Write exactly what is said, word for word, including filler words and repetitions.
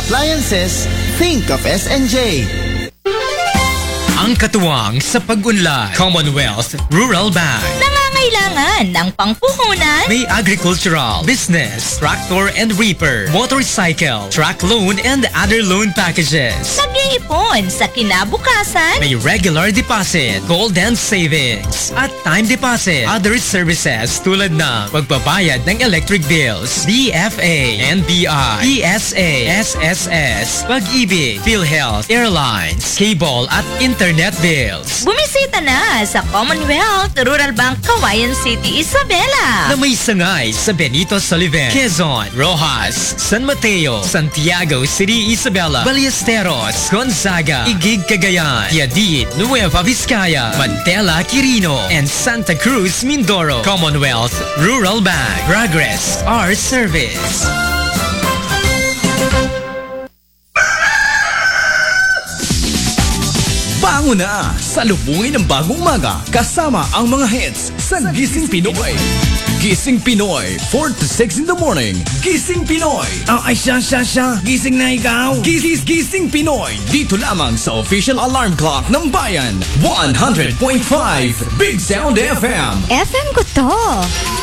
appliances, think of S and J. Ang katuwang sa pag-unlad, Commonwealth Rural Bank. Nangangailangan ng pangpuhunan, May agricultural, business, tractor and reaper, motorcycle, truck loan and other loan packages. nag-iipon sa kinabukasan, May regular deposit, gold and savings, at time deposit. Other services tulad ng pagbabayad ng electric bills, D F A, N B I, E S A, S S S, Pag-ibig, PhilHealth, airlines, cable at internet bills. bumisita na sa Commonwealth Rural Bank Kawayan City, Isabela. Na may sangay sa Benito Soliven, Quezon, Rojas, San Mateo, Santiago City, Isabela, Ballesteros, Gonzaga, Igig, Cagayan, Tiadid, Nueva Vizcaya, Mantela, Quirino, and Santa Cruz, Mindoro. Commonwealth Rural Bank. Progress, our service. Bango na! Salubungin ng bagong umaga kasama ang mga hits sa Gising Pinoy. Gising Pinoy, four to six in the morning. Gising Pinoy. Oh, ay siya, siya, siya. Gising na ikaw. Gising, Gising Pinoy. Dito lamang sa official alarm clock ng bayan. one hundred point five Big Sound F M. F M ko to.